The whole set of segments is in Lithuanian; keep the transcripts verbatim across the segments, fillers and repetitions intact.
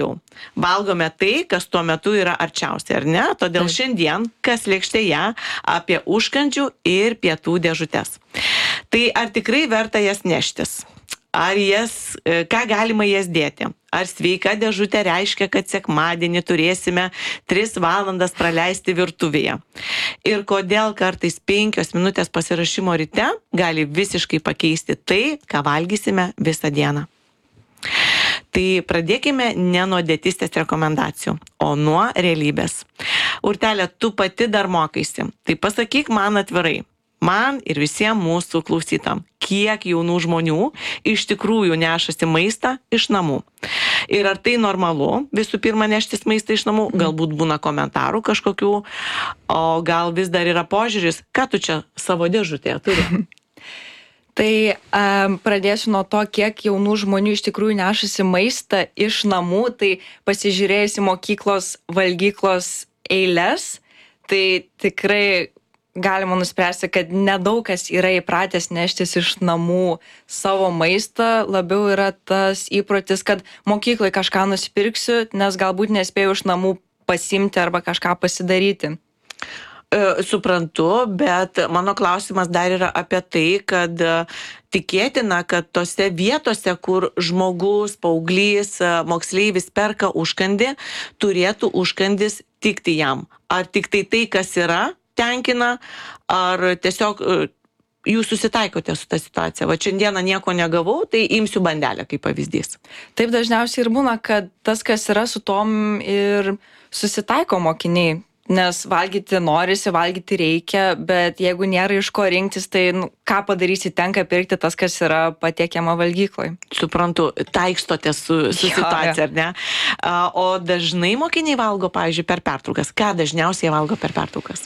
Valgome tai, kas tuo metu yra arčiausiai, ar ne? Todėl Taip. Šiandien, kas lėkštėje, apie užkandžių ir pietų dėžutes. Tai ar tikrai verta jas neštis? Ar jas, ką galima jas dėti? Ar sveika dėžutė reiškia, kad sekmadienį turėsime tris valandas praleisti virtuvėje? Ir kodėl kartais penkios minutės pasirašymo ryte gali visiškai pakeisti tai, ką valgysime visą dieną? Tai pradėkime ne nuo dietistės rekomendacijų, o nuo realybės. Urtelė, tu pati dar mokaisi. Tai pasakyk man atvirai, man ir visiems mūsų klausytam, kiek jaunų žmonių iš tikrųjų nešasi maistą iš namų. Ir ar tai normalu, visų pirma, neštis maistą iš namų? Galbūt būna komentarų kažkokių, o gal vis dar yra požiūris, ką tu čia savo dėžutėje turi? Tai um, pradėsiu nuo to, kiek jaunų žmonių iš tikrųjų nešasi maistą iš namų. Tai pasižiūrėjus į mokyklos valgyklos eiles, tai tikrai galima nuspręsti, kad nedaug kas yra įpratęs neštis iš namų savo maistą. Labiau yra tas įprotis, kad mokyklai kažką nusipirksiu, nes galbūt nespėjau iš namų pasimti arba kažką pasidaryti. Suprantu, bet mano klausimas dar yra apie tai, kad tikėtina, kad tose vietose, kur žmogus, paauglys, moksleivis perka užkandį, turėtų užkandis tikti jam. Ar tik tai tai, kas yra, tenkina, ar tiesiog jūs susitaikote su tą situaciją? Va, šiandieną nieko negavau, tai imsiu bandelę kaip pavyzdys. Taip dažniausiai ir būna, kad tas, kas yra, su tom ir susitaiko mokiniai. Nes valgyti norisi, valgyti reikia, bet jeigu nėra iš ko rinktis, tai nu, ką padarysi, tenka pirkti tas, kas yra patiekiama valgykloj. Suprantu, taikstotės su, su ja, situacija, ar ne? O dažnai mokiniai valgo, pavyzdžiui, per pertraukas. Ką dažniausiai valgo per pertraukas?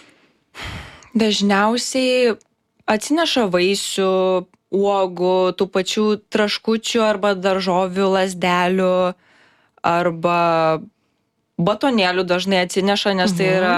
Dažniausiai atsineša vaisių, uogų, tų pačių traškučių arba daržovių, lazdelių arba batonėlių dažnai atsineša, nes tai yra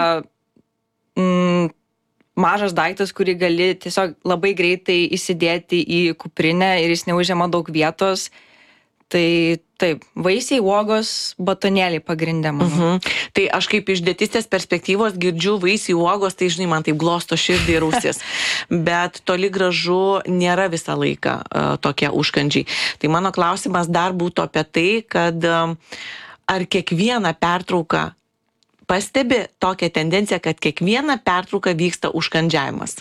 mm, mažas daiktas, kurį gali tiesiog labai greitai įsidėti į kuprinę ir jis neužima daug vietos. Tai taip, vaisiai, uogos, batonėliai pagrinde, manau. Mhm. Tai aš kaip iš dietistės perspektyvos girdžiu vaisiai, uogos, tai žinai, man taip glosto širdį ir ausis. Bet toli gražu nėra visą laiką uh, tokie užkandžiai. Tai mano klausimas dar būtų apie tai, kad uh, ar kiekvieną pertrauką pastebi tokią tendenciją, kad kiekvieną pertrauką vyksta užkandžiavimas?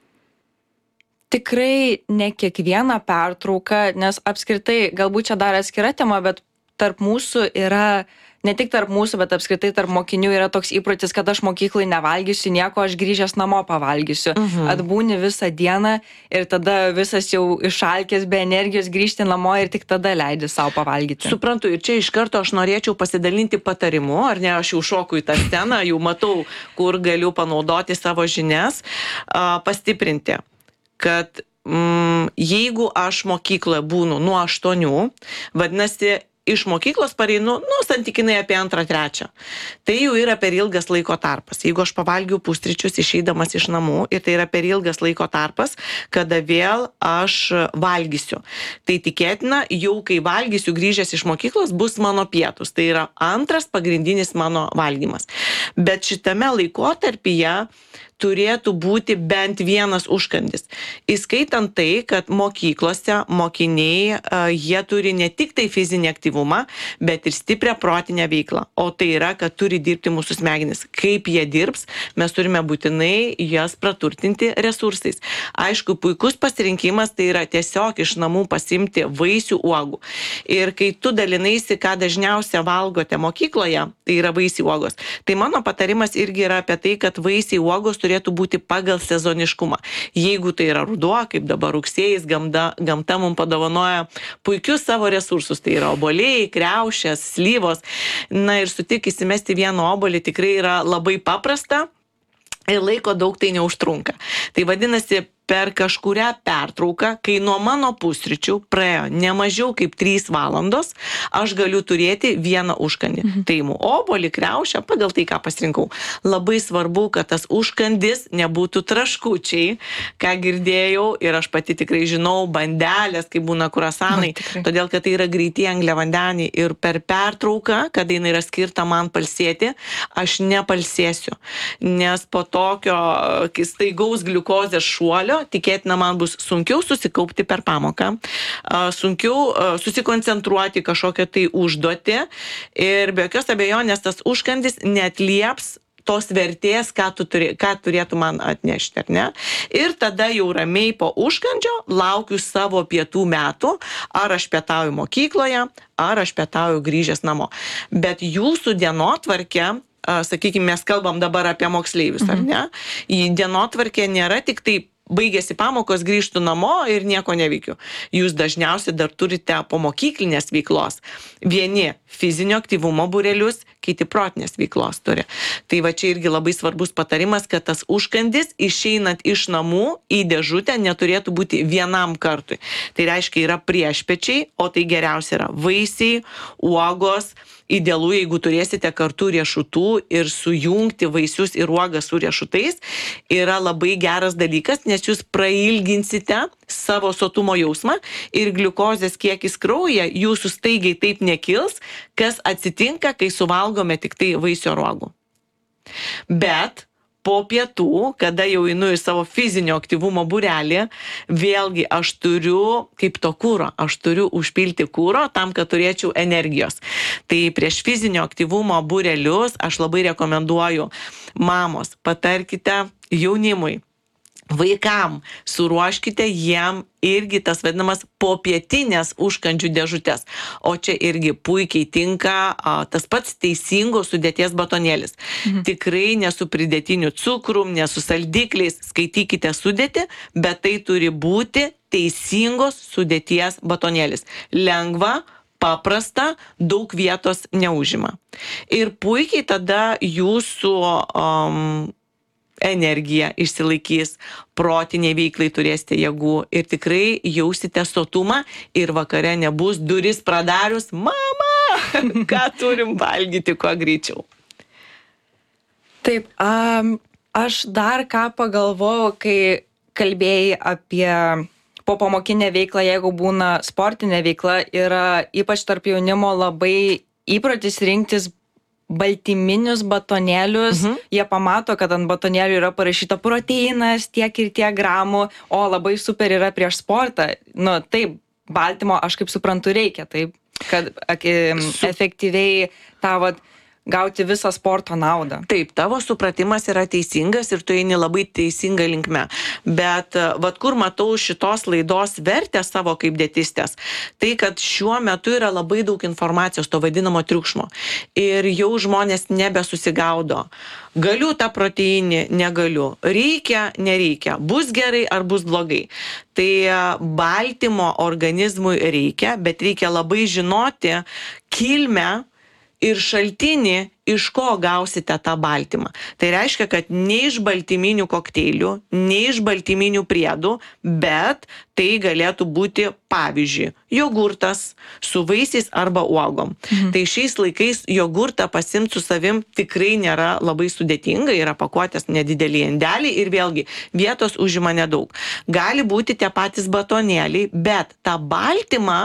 Tikrai ne kiekvieną pertrauką, nes apskritai, galbūt čia dar atskira tema, bet tarp mūsų yra, ne tik tarp mūsų, bet apskritai tarp mokinių yra toks įprotis, kad aš mokyklai nevalgysiu nieko, aš grįžęs namo pavalgysiu. Mhm. Atbūni visą dieną ir tada visas jau išalkęs be energijos grįžti namo ir tik tada leidi savo pavalgyti. Suprantu, ir čia iš karto aš norėčiau pasidalinti patarimu, ar ne, aš jau šoku į tą sceną, jau matau, kur galiu panaudoti savo žinias, pastiprinti, kad mm, jeigu aš mokykloje būnu nuo aštuonių, vadinasi, iš mokyklos pareinu, nu, santykinai apie antrą, trečią. Tai jau yra per ilgas laiko tarpas. Jeigu aš pavalgiau pusryčius išeidamas iš namų ir tai yra per ilgas laiko tarpas, kada vėl aš valgysiu. Tai tikėtina, jau kai valgysiu grįžęs iš mokyklos, bus mano pietus. Tai yra antras pagrindinis mano valgymas. Bet šitame laikotarpyje turėtų būti bent vienas užkandis. Įskaitant tai, kad mokyklose mokiniai, jie turi ne tik tai fizinį aktyvumą, bet ir stiprią protinę veiklą. O tai yra, kad turi dirbti mūsų smegenis. Kaip jie dirbs, mes turime būtinai jas praturtinti resursais. Aišku, puikus pasirinkimas tai yra tiesiog iš namų pasimti vaisių, uogų. Ir kai tu dalinaisi, ką dažniausiai valgote mokykloje, tai yra vaisiai, uogos. Tai mano patarimas irgi yra apie tai, kad vaisiai, uogos turėtų būti pagal sezoniškumą. Jeigu tai yra ruduo, kaip dabar rugsėjais, gamta, gamta mums padovanoja puikius savo resursus, tai yra obuoliai, kriaušės, slyvos. Na ir sutik įsimesti vieną obuolį tikrai yra labai paprasta ir laiko daug tai neužtrunka. Tai vadinasi, per kažkurią pertrauką, kai nuo mano pusryčių praėjo ne mažiau kaip trys valandos, aš galiu turėti vieną užkandį. Mhm. Tai imu obuolį, kriaušę, pagal tai, ką pasirinkau. Labai svarbu, kad tas užkandis nebūtų traškučiai, ką girdėjau ir aš pati tikrai žinau, bandelės, kai būna kurasanai, o, todėl, kad tai yra greiti angliavandeniai ir per pertrauką, kada jinai yra skirta man palsėti, aš nepalsėsiu, nes po tokio staigaus gliukozės šuolio tikėtina man bus sunkiau susikaupti per pamoką, sunkiau susikoncentruoti kažkokią tai užduotį ir be jokios abejonės tas užkandis neatlieps tos vertės, ką, tu turi, ką turėtų man atnešti, ar ne? Ir tada jau ramiai po užkandžio laukiu savo pietų metų, ar aš pietauju mokykloje, ar aš pietauju grįžęs namo. Bet jūsų dienotvarkė, sakykime, mes kalbam dabar apie moksleivius, ar ne? Į dienotvarkę nėra tik taip, baigėsi pamokos, grįžtų namo ir nieko neveikiu. Jūs dažniausiai dar turite po mokyklinės veiklos. Vieni fizinio aktyvumo būrelius, kiti protinės veiklos turi. Tai va čia irgi labai svarbus patarimas, kad tas užkandis išeinant iš namų į dėžutę neturėtų būti vienam kartui. Tai reiškia yra priešpečiai, o tai geriausia yra vaisiai, uogos. Idealu, jeigu turėsite kartu riešutų ir sujungti vaisius ir uogas su riešutais, yra labai geras dalykas, nes jūs prailginsite savo sotumo jausmą ir gliukozės kiekis kraujyje jūsų staigiai taip nekils, kas atsitinka, kai suvalgome tik tai vaisių ar uogų. Bet po pietų, kada jau einu į savo fizinio aktyvumo būrelį, vėlgi aš turiu kaip to kūro, aš turiu užpilti kūro tam, kad turėčiau energijos. Tai prieš fizinio aktyvumo būrelius aš labai rekomenduoju, mamos, patarkite jaunimui, vaikam, suruoškite jiem irgi tas vadinamas popietinės užkandžių dėžutės. O čia irgi puikiai tinka a, tas pats teisingos sudėties batonėlis. Mhm. Tikrai ne su pridėtiniu cukrum, ne su saldikliais, skaitykite sudėtį, bet tai turi būti teisingos sudėties batonėlis. Lengva, paprasta, daug vietos neužima. Ir puikiai tada jūsų um, energija išsilaikys, protiniai veiklai turėsite jėgų ir tikrai jausite sotumą ir vakare nebus duris pradarius, mama, ką turim valgyti kuo greičiau. Taip, um, aš dar ką pagalvojau, kai kalbėjai apie popamokinę veiklą, jeigu būna sportinė veikla, yra ypač tarp jaunimo labai įprotis rinktis baltyminius batonėlius, mhm. Jie pamato, kad ant batonėlių yra parašyta proteinas, tiek ir tiek gramų, o labai super yra prieš sportą. Nu, taip, baltymo, aš kaip suprantu, reikia, taip, kad akim, efektyviai tą vat, gauti visą sporto naudą. Taip, tavo supratimas yra teisingas ir tu eini labai teisinga linkme. Bet vat kur matau šitos laidos vertę savo kaip dietistės, tai kad šiuo metu yra labai daug informacijos, to vadinamo triukšmo. Ir jau žmonės nebesusigaudo. Galiu tą proteinį, negaliu. Reikia, nereikia. Bus gerai ar bus blogai. Tai baltymo organizmui reikia, bet reikia labai žinoti kilmę ir šaltinį, iš ko gausite tą baltymą. Tai reiškia, kad ne iš baltyminių kokteilių, ne iš baltyminių priedų, bet tai galėtų būti, pavyzdžiui, jogurtas su vaisiais arba uogom. Mhm. Tai šiais laikais jogurtą pasimti su savim tikrai nėra labai sudėtinga, yra pakuotės nedidelį indelį ir vėlgi vietos užima nedaug. Gali būti tie patys batonėliai, bet tą baltymą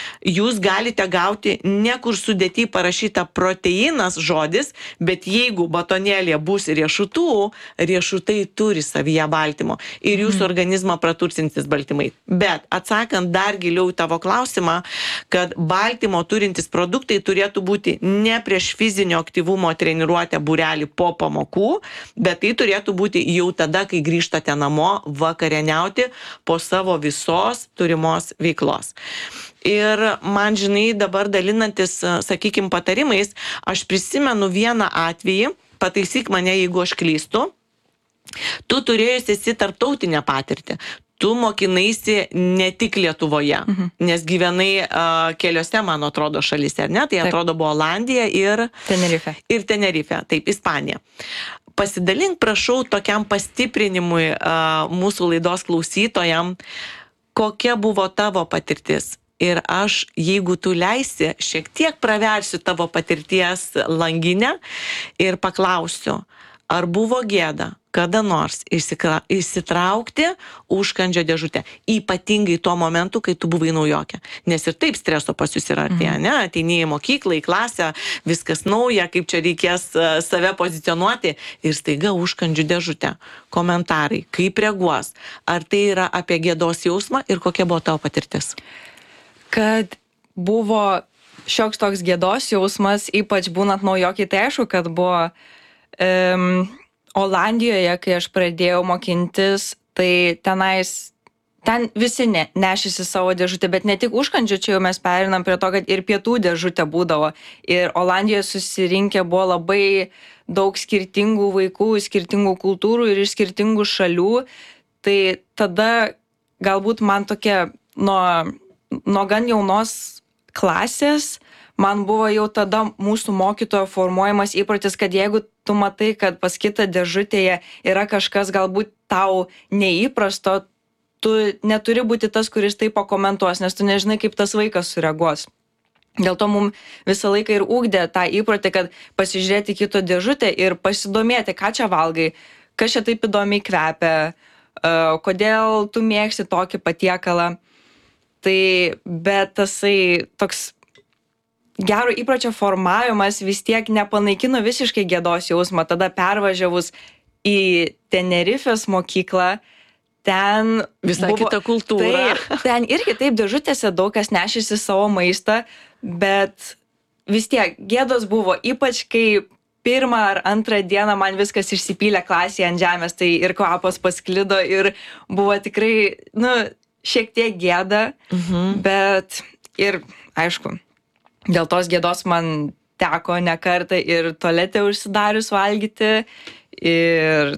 jūs galite gauti ne kur sudėty parašyta proteinas žodis, bet jeigu batonėlėje bus riešutų, riešutai turi savyje baltymo ir jūsų mhm. organizmą pratursintis baltymai. Bet atsakant dar giliau į tavo klausimą, kad baltymo turintis produktai turėtų būti ne prieš fizinio aktyvumo treniruotę būrelį po pamokų, bet tai turėtų būti jau tada, kai grįžtate namo vakarieniauti po savo visos turimos veiklos. Ir man, žinai, dabar dalinantis, sakykime, patarimais, aš prisimenu vieną atvejį, pataisyk mane, jeigu aš klystu, tu turėjusi esi tarptautinę patirtį. Tu mokinaisi ne tik Lietuvoje, mhm. nes gyvenai uh, keliose, man atrodo, šalyse, ne? Tai atrodo buvo Olandija ir Tenerife. Ir Tenerife, taip, Ispanija. pasidalink, prašau, tokiam pastiprinimui a, mūsų laidos klausytojam, kokia buvo tavo patirtis. Ir aš, jeigu tu leisi, šiek tiek praversiu tavo patirties langinę ir paklausiu, ar buvo gėda kada nors įsikra, įsitraukti užkandžio dėžutę, ypatingai tuo momentu, kai tu buvai naujokė. Nes ir taip streso pas jūs yra atėję, ne? Ateini į mokyklą, į klasę, viskas nauja, kaip čia reikės save pozicionuoti ir staiga užkandžių dėžutę. Komentarai, kaip reaguos, ar tai yra apie gėdos jausmą ir kokia buvo tavo patirtis? Kad buvo šioks toks gėdos jausmas, ypač būnant naujokiai, tai aišku, kad buvo um, Olandijoje, kai aš pradėjau mokintis, tai tenais, ten visi ne, nešėsi savo dėžutę, bet ne tik užkandžių, čia jau mes perinam prie to, kad ir pietų dėžutė būdavo. Ir Olandijoje susirinkę buvo labai daug skirtingų vaikų, skirtingų kultūrų ir iš skirtingų šalių. Tai tada galbūt man tokia nuo, nuo gan jaunos klasės, man buvo jau tada mūsų mokytojo formuojamas įprotis, kad jeigu tu matai, kad pas kitą dėžutėje yra kažkas galbūt tau neįprasto, tu neturi būti tas, kuris tai pakomentuos, nes tu nežinai, kaip tas vaikas sureaguos. Dėl to mums visą laiką ir ugdė tą įprotį, kad pasižiūrėti kito dėžutę ir pasidomėti, ką čia valgai, kas čia taip įdomiai kvepia, kodėl tu mėgsti tokį patiekalą. Tai bet tasai toks gero įpročio formavimas vis tiek nepanaikino visiškai gėdos jausmą. Tada pervažiavus į Tenerifės mokyklą, ten visai buvo, kita kultūra. Taip, ten irgi taip dėžutėse daug kas nešėsi savo maistą, bet vis tiek gėdos buvo, ypač kai pirmą ar antrą dieną man viskas išsipylė klasėje ant žemės, tai ir kvapas pasklido ir buvo tikrai, nu, šiek tiek gėda, mhm. bet ir, aišku, dėl tos gėdos man teko ne kartą ir tualete užsidarius valgyti ir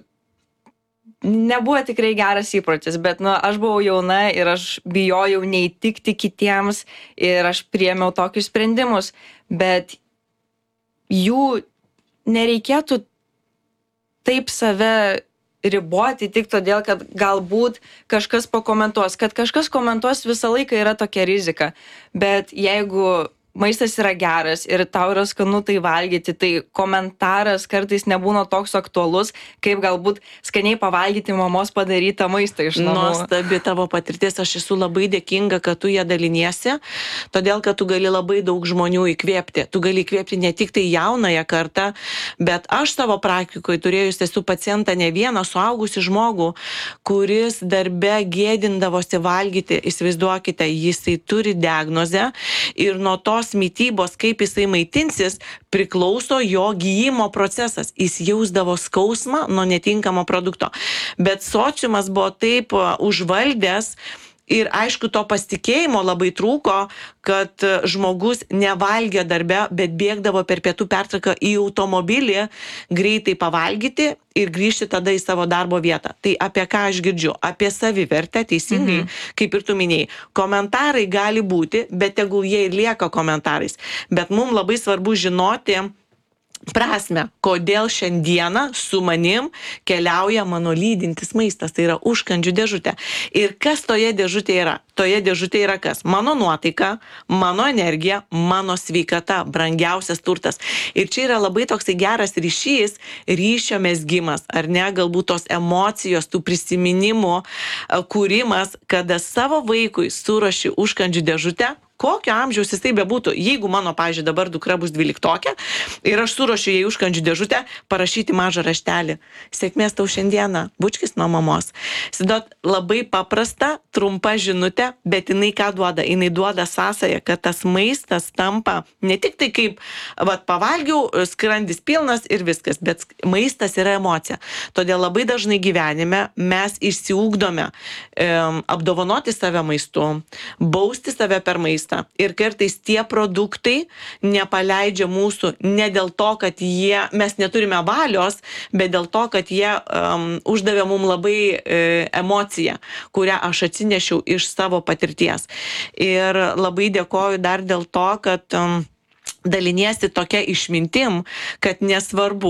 nebuvo tikrai geras įprotis, bet nu, aš buvau jauna ir aš bijojau neįtikti kitiems ir aš priėmiau tokius sprendimus, bet jų nereikėtų taip save riboti tik todėl, kad galbūt kažkas pakomentuos. Kad kažkas komentuos visą laiką yra tokia rizika, bet jeigu maistas yra geras ir tau yra skanu tai valgyti, tai komentaras kartais nebūna toks aktualus, kaip galbūt skaniai pavalgyti mamos padarytą maistą iš namų. Nuostabi tavo patirtis, aš esu labai dėkinga, kad tu ją daliniesi, todėl, kad tu gali labai daug žmonių įkvėpti. Tu gali įkvėpti ne tik tai jaunąją kartą, bet aš savo praktikoje turėjus esu pacientą ne vieną suaugusį žmogų, kuris darbe gėdindavosi valgyti. Įsivaizduokite, jisai turi diagnozę ir nuo tos mitybos, kaip jisai maitinsis, priklauso jo gyjimo procesas. Jis jausdavo skausmą nuo netinkamo produkto. Bet sociumas buvo taip užvaldęs ir aišku, to pasitikėjimo labai trūko, kad žmogus nevalgė darbe, bet bėgdavo per pietų pertrauką į automobilį greitai pavalgyti ir grįžti tada į savo darbo vietą. Tai apie ką aš girdžiu? Apie savivertę, teisingai, mhm. kaip ir tu minėjai. Komentarai gali būti, bet tegul jie ir lieka komentarais. Bet mums labai svarbu žinoti prasme, kodėl šiandieną su manim keliauja mano lydintis maistas, tai yra užkandžių dėžutė. Ir kas toje dėžutėje yra? Toje dėžutėje yra kas? Mano nuotaika, mano energija, mano sveikata, brangiausias turtas. Ir čia yra labai toksai geras ryšys, ryšio mezgimas, ar ne, galbūt tos emocijos, tų prisiminimų kūrimas, kada savo vaikui suruoši užkandžių dėžutę, kokio amžiaus jisai bebūtų, jeigu mano, pavyzdžiui, dabar dukra bus dvyliktokė ir aš suruošiu jai užkandžių dėžutę, parašyti mažą raštelį. Sėkmės tau šiandieną, bučkis nuo mamos. Sidot labai paprasta, trumpa žinutė, bet jinai ką duoda? Jinai duoda sąsają, kad tas maistas tampa ne tik tai kaip, vat, pavalgiau, skrandis pilnas ir viskas, bet maistas yra emocija. Todėl labai dažnai gyvenime mes išsiugdome e, apdovanoti save maistu, bausti save per maistą. Ir kartais tie produktai nepaleidžia mūsų ne dėl to, kad jie, mes neturime valios, bet dėl to, kad jie um, uždavė mums labai e, emociją, kurią aš atsinešiau iš savo patirties. Ir labai dėkoju dar dėl to, kad um, daliniesi tokia išmintim, kad nesvarbu,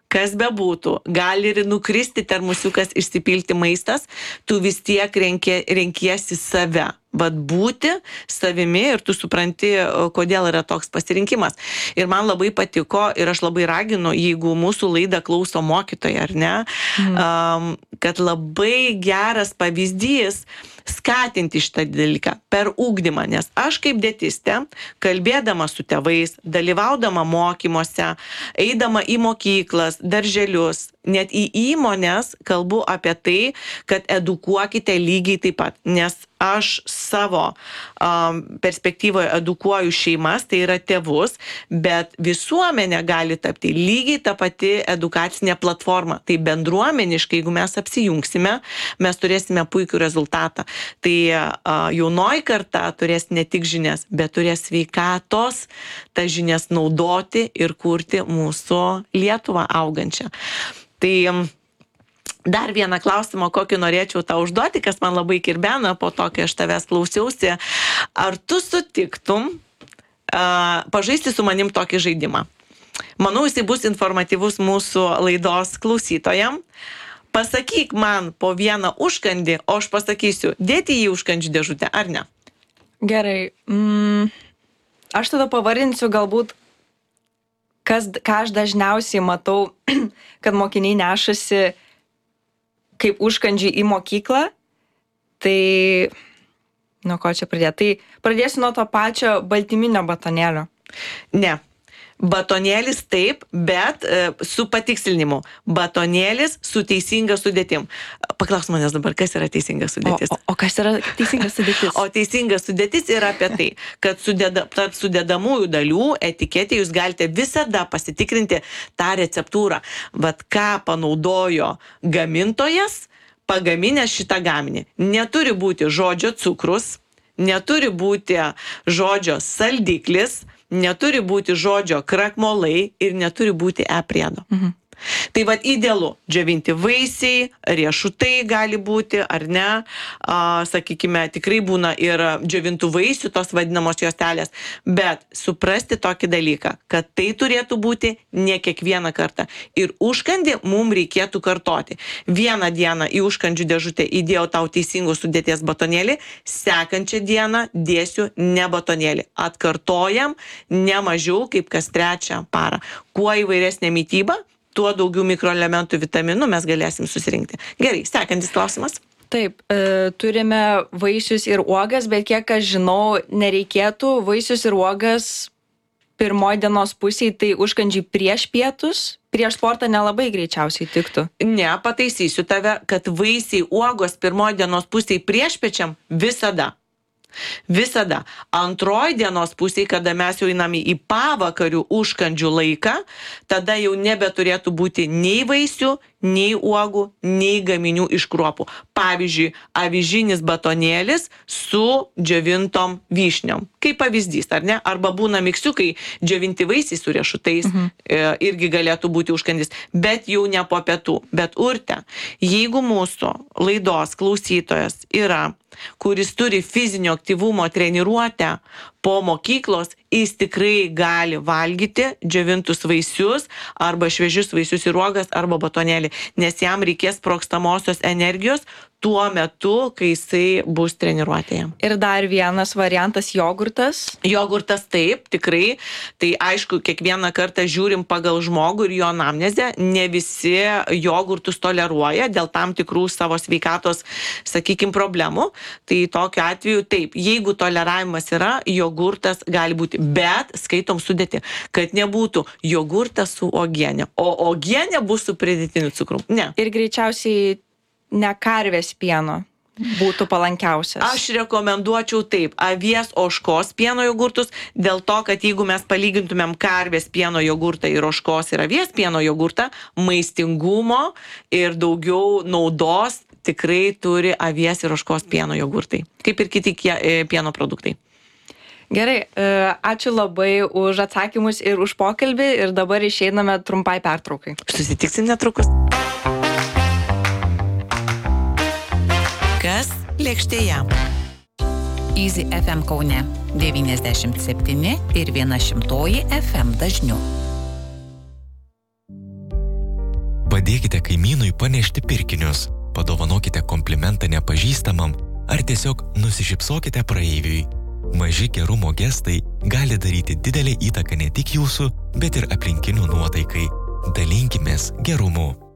kas bebūtų, gali ir nukristi termusiukas, išsipilti maistas, tu vis tiek renki, renkiesi save. Vat būti savimi ir tu supranti, kodėl yra toks pasirinkimas. Ir man labai patiko ir aš labai raginu, jeigu mūsų laidą klauso mokytojai, ar ne, mm. um, kad labai geras pavyzdys skatinti šitą dalyką per ugdymą, nes aš kaip dietistė, kalbėdama su tėvais, dalyvaudama mokymuose, eidama į mokyklas, darželius, net į įmonės kalbu apie tai, kad edukuokite lygiai taip pat, nes aš savo um, perspektyvoje edukuoju šeimas, tai yra tėvus, bet visuomenė gali tapti lygiai ta pati edukacinė platforma. Tai bendruomeniškai, jeigu mes apsijungsime, mes turėsime puikų rezultatą. Tai uh, jaunoji karta turės ne tik žinias, bet turės sveikatos, tas žinias naudoti ir kurti mūsų Lietuvą augančią. Tai um, dar vieną klausimą, kokį norėčiau tau užduoti, kas man labai kirbena po to, kai aš tavęs klausiausi. Ar tu sutiktum uh, pažaisti su manim tokį žaidimą? Manau, jisai bus informatyvus mūsų laidos klausytojam. Pasakyk man po vieną užkandį, o aš pasakysiu, dėti jį užkandžių dėžutę, ar ne? Gerai. Mm, aš tada pavardinsiu galbūt, kas, ką aš dažniausiai matau, kad mokiniai nešasi kaip užkandžiai į mokyklą, tai nuo ko čia pradėti? Tai pradėsiu nuo to pačio baltyminio batonėlio. Ne. Batonėlis taip, bet e, su patikslinimu. Batonėlis su teisinga sudėtim. Paklaus manęs dabar, kas yra teisinga sudėtis? O, o, o kas yra teisinga sudėtis? O teisinga sudėtis yra apie tai, kad sudeda, tarp sudedamųjų dalių etiketė jūs galite visada pasitikrinti tą receptūrą. Vat ką panaudojo gamintojas, pagaminęs šitą gaminį. Neturi būti žodžio cukrus, neturi būti žodžio saldiklis, neturi būti žodžio krakmolai ir neturi būti E priedo. Mhm. Tai vad idealu, džiovinti vaisiai, riešutai gali būti, ar ne, a, sakykime, tikrai būna ir džiovintų vaisių, tos vadinamos juostelės, bet suprasti tokį dalyką, kad tai turėtų būti ne kiekvieną kartą. Ir užkandį mums reikėtų kartoti. Vieną dieną į užkandžių dėžutę įdėjau tau teisingos sudėties batonėlį, sekančią dieną dėsiu ne batonėlį. Atkartojam ne mažiau kaip kas trečią parą. Kuo įvairesnė mytyba, tuo daugiau mikroelementų, vitaminų mes galėsim susirinkti. Gerai, sekantis klausimas. Taip, e, turime vaisius ir uogas, bet kiek aš žinau, nereikėtų vaisius ir uogas pirmoji dienos pusėje, tai užkandžiai prieš pietus, prieš sportą nelabai greičiausiai tiktų. Ne, pataisysiu tave, kad vaisiai uogos pirmoji dienos pusėje prieš pečiam visada. Visada. Antroji dienos pusėje, kada mes jau einame į pavakarių užkandžių laiką, tada jau nebeturėtų būti nei vaisių, nei uogų, nei gaminių iš kruopų. Pavyzdžiui, avižinis batonėlis su džiovintom vyšniom. Kaip pavyzdys, ar ne? Arba būna miksiukai, džiovinti vaisiai su riešutais, mhm. e, irgi galėtų būti užkandis, bet jau ne po pietų. Bet Urte, jeigu mūsų laidos klausytojas yra, kuris turi fizinio aktyvumo treniruotę po mokyklos, jis tikrai gali valgyti džiovintus vaisius arba šviežius vaisius ir uogas arba batonėlį, nes jam reikės sprogstamosios energijos tuo metu, kai jisai bus treniruotėje. Ir dar vienas variantas - jogurtas. Jogurtas taip, tikrai. Tai aišku, kiekvieną kartą žiūrim pagal žmogų ir jo anamnezę. Ne visi jogurtus toleruoja dėl tam tikrų savo sveikatos, sakykime, problemų. Tai tokiu atveju taip, jeigu toleravimas yra, jogurtas gali būti, bet skaitom sudėti, kad nebūtų jogurtas su uogienė, o uogienė bus su pridėtiniu cukrum. Ne. Ir greičiausiai ne karvės pieno būtų palankiausias. Aš rekomenduočiau taip, avies ožkos pieno jogurtus, dėl to, kad jeigu mes palygintumėm karvės pieno jogurtą ir ožkos ir avies pieno jogurtą, maistingumo ir daugiau naudos tikrai turi avies ir ožkos pieno jogurtai, kaip ir kiti pieno produktai. Gerai, ačiū labai už atsakymus ir už pokalbį ir dabar išeiname trumpai pertraukai. Susitiksim netrukus. Kas lėkštėje? Easy F M Kaune devyniasdešimt septyni ir viena šimtoji F M dažniu. Padėkite kaimynui panešti pirkinius, padovanokite komplimentą nepažįstamam ar tiesiog nusišypsokite praeiviui. Maži gerumo gestai gali daryti didelę įtaką ne tik jūsų, bet ir aplinkinių nuotaikai. Dalinkimės gerumu.